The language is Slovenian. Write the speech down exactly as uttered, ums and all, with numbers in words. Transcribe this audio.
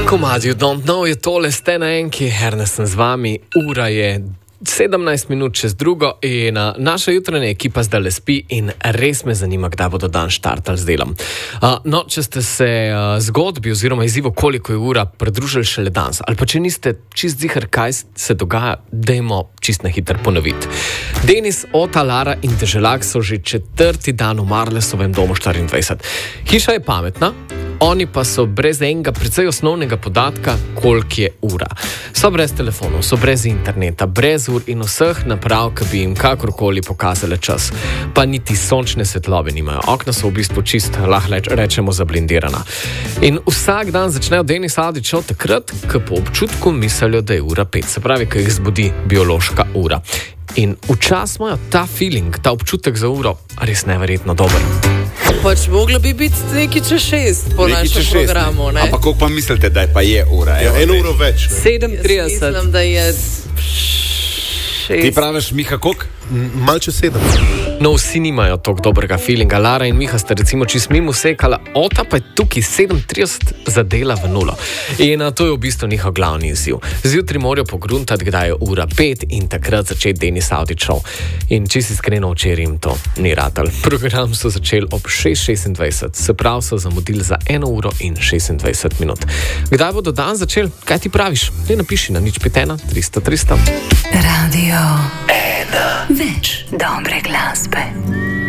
Komad You Don't Know je tole, ste na enki, Ernest sem z vami, ura je sedemnajst minut čez drugo in uh, naša jutranja ekipa zdaj le spi in res me zanima, kdaj bodo dan štartali z delom. Uh, no, če ste se uh, zgodbi oziroma izzivu, koliko je ura, pridružili šele danes, ali pa če niste čist ziher, kaj se dogaja, dajmo čist na hiter ponoviti. Denis, Ota, Lara in Deželak so že četrti dan v Marlesovem domu štiriindvajset. Hiša je pametna, oni pa so brez enega precej osnovnega podatka, koliko je ura. So brez telefonov, so brez interneta, brez ur in vseh naprav, ki bi jim kakorkoli pokazale čas. Pa niti sončne svetlobe nimajo. Okna so v bistvu čist, lahko rečemo, zablindirana. In vsak dan začnejo Denis Audić Show takrat, ko po občutku mislijo, da je ura pet. Se pravi, ko jih zbudi biološka ura. In včasih imajo ta feeling, ta občutek za uro res neverjetno dober. Pač moglo bi biti nekaj čez šest po Nekaj našem čez šest, programu, ne? Ampak koliko pa mislite, da je pa je ura? Ja, eno uro več. Ne? sedem trideset. Mislim, da je Ti šest. praviš, Miha, koliko? Mal čez sedem. No, vsi nimajo toliko dobrega feelinga. Lara in Miha sta recimo čist mimo sekala, Ota pa je tukaj sedem trideset zadela v nulo. In a, to je v bistvu njihov glavni izziv. Zjutraj morajo pogruntati, kdaj je ura pet in takrat začeti Denis Audić Show. In čisto iskreno, včeraj jim to ni ratal. Program so začeli ob šest šestindvajset, se pravi so zamudili za eno uro in šestindvajset minut. Kdaj bodo dan začeli? Kaj ti praviš? Ne napiši na nič pet ena tristo tristo. Radio ena. Več dobre glasbe.